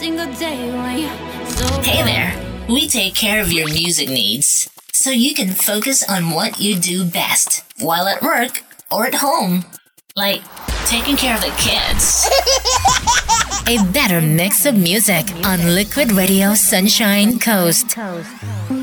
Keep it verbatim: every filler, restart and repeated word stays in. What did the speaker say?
single day when you're so Hey there, we take care of your music needs so you can focus on what you do best while at work or at home, like taking care of the kids. A better mix of music on Liquid Radio Sunshine Coast.